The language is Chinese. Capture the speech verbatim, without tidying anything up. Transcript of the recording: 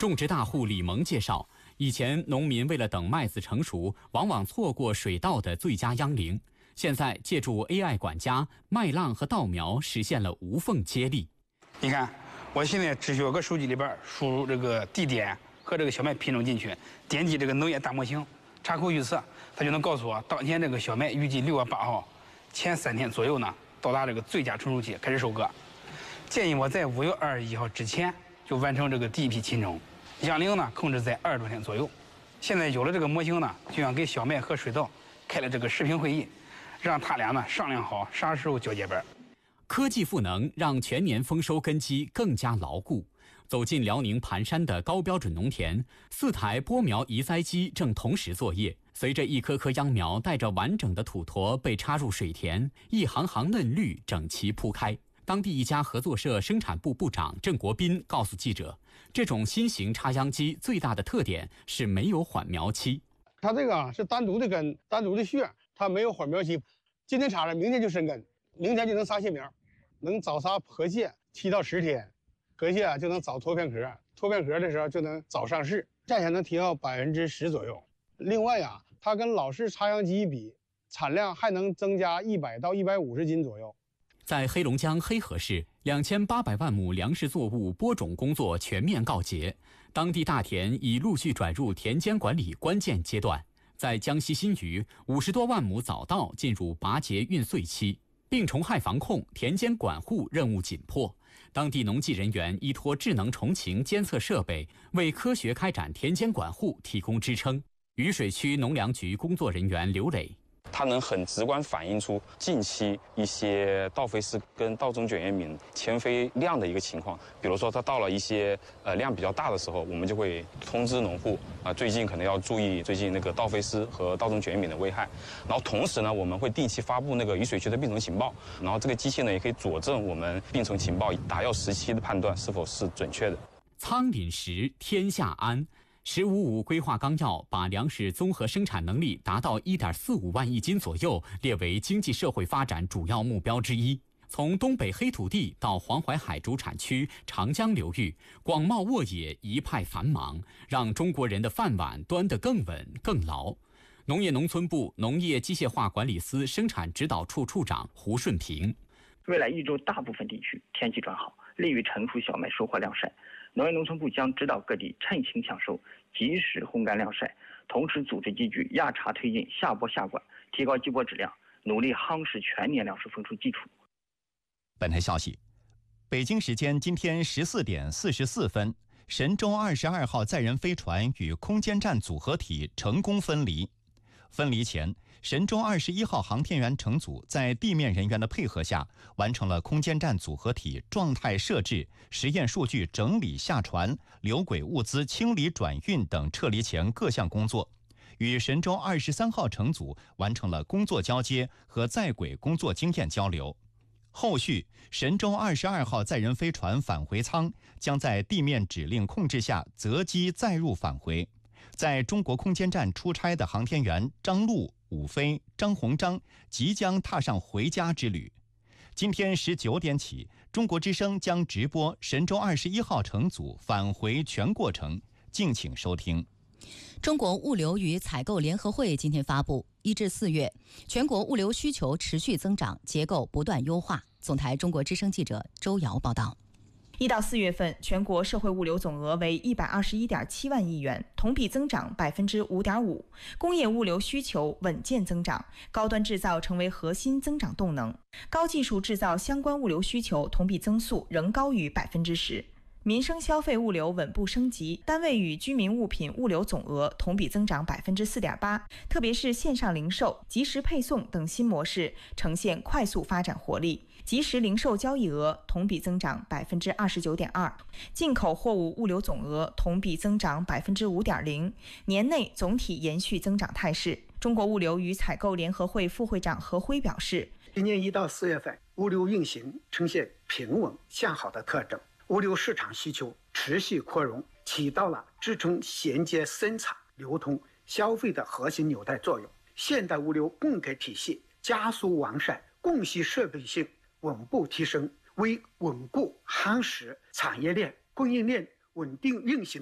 种植大户李萌介绍，以前农民为了等麦子成熟，往往错过水稻的最佳秧龄。现在借助 A I 管家，麦浪和稻苗实现了无缝接力。 你看，我现在只需要搁手机里边输入这个地点和这个小麦品种进去，点击这个农业大模型，插口预测，它就能告诉我当前这个小麦预计六月八号前三天左右呢到达这个最佳成熟期，开始收割。建议我在五月二十一号之前就完成这个第一批品种，秧龄呢控制在二十多天左右。现在有了这个模型呢，就像给小麦和水稻开了这个视频会议，让他俩呢商量好啥时候交接班。 科技赋能让全年丰收根基更加牢固。走进辽宁盘山的高标准农田，四台播苗移栽机正同时作业。随着一颗颗秧苗带着完整的土坨被插入水田，一行行嫩绿整齐铺开。当地一家合作社生产部部长郑国斌告诉记者，这种新型插秧机最大的特点是没有缓苗期。 它这个是单独的根、单独的穴，它没有缓苗期。今天插了，明天就生根，明天就能撒蟹苗，能早撒河蟹七到十天，河蟹就能早脱片壳，脱片壳的时候就能早上市，价钱能提高百分之十左右。另外呀、啊，它跟老式插秧机比，产量还能增加一百到一百五十斤左右。 在黑龙江黑河市，两千八百万亩粮食作物播种工作全面告捷，当地大田已陆续转入田间管理关键阶段。在江西新余，五十多万亩早稻进入拔节运穗期，病虫害防控、田间管护任务紧迫。当地农技人员依托智能虫禽监测设备，为科学开展田间管护提供支撑。渝水区农粮局工作人员刘磊。 它能很直观反映出近期一些稻飞虱跟稻种卷叶敏迁飞量的一个情况。比如说，它到了一些呃量比较大的时候，我们就会通知农户啊、呃，最近可能要注意最近那个稻飞虱和稻种卷叶敏的危害。然后同时呢，我们会定期发布那个渝水区的病虫情报，然后这个机器呢也可以佐证我们病虫情报打药时期的判断是否是准确的。 仓廪实，天下安。“十五五”规划纲要把粮食综合生产能力达到 一点四五万亿斤左右列为经济社会发展主要目标之一。从东北黑土地到黄淮海主产区、长江流域，广袤沃野一派繁忙，让中国人的饭碗端得更稳更牢。农业农村部农业机械化管理司生产指导处处长胡顺平： 未来一周大部分地区天气转好，利于成熟小麦收获晾晒。农业农村部将指导各地趁晴抢收，及时烘干晾晒，同时组织机具压茬推进下播下管，提高机播质量，努力夯实全年粮食丰收基础。 本台消息，北京时间今天十四点四十四分，神舟二十二号载人飞船与空间站组合体成功分离。分离前，神舟二十一号航天员乘组在地面人员的配合下，完成了空间站组合体状态设置、实验数据整理下传、留轨物资清理转运等撤离前各项工作，与神舟二十三号乘组完成了工作交接和在轨工作经验交流。后续，神舟二十二号载人飞船返回舱将在地面指令控制下择机载入返回。在中国空间站出差的航天员张陆、武飞、张鸿章即将踏上回家之旅。今天十九点起，中国之声将直播神舟二十一号乘组返回全过程，敬请收听。 中国物流与采购联合会今天发布，一至四月，全国物流需求持续增长，结构不断优化。总台中国之声记者周瑶报道。 一到四月份，全国社会物流总额为一百二十一点七万亿元，同比增长百分之五点五。工业物流需求稳健增长，高端制造成为核心增长动能。高技术制造相关物流需求同比增速仍高于百分之十。民生消费物流稳步升级，单位与居民物品物流总额同比增长百分之四点八，特别是线上零售、即时配送等新模式呈现快速发展活力。即时零售交易额同比增长百分之二十九点二，进口货物物流总额同比增长百分之五点零，年内总体延续增长态势。中国物流与采购联合会副会长何辉表示， 今年一到四月份，物流运行呈现平稳向好的特征，物流市场需求持续扩容，起到了支撑衔接生产、流通、消费的核心纽带作用。现代物流供给体系加速完善，供需设备性稳步提升，为稳固夯实产业链、供应链稳定运行